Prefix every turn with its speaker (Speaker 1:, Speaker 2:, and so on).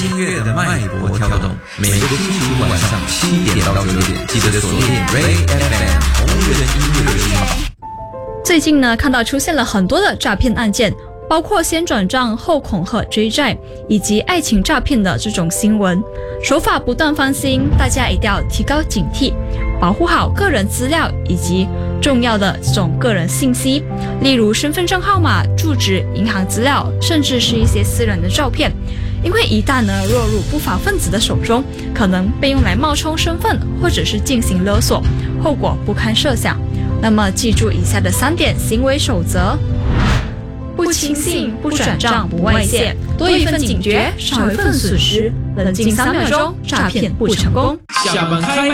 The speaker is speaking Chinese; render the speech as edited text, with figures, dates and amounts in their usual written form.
Speaker 1: 音乐的脉搏跳动，每个星期五晚上7点到9点，记得锁定 Ray FM 同人音乐日报。
Speaker 2: 最近呢，看到出现了很多的诈骗案件，包括先转账后恐吓追债，以及爱情诈骗的这种新闻，手法不断翻新，大家一定要提高警惕，保护好个人资料以及重要的这种个人信息，例如身份证号码、住址、银行资料，甚至是一些私人的照片。因为一旦呢落入不法分子的手中，可能被用来冒充身份，或者是进行勒索，后果不堪设想。那么记住以下的3点行为守则：不轻信、不转账、不外泄，多一份警觉，少一份损失，冷静3秒钟，诈骗不成功。
Speaker 3: 下班开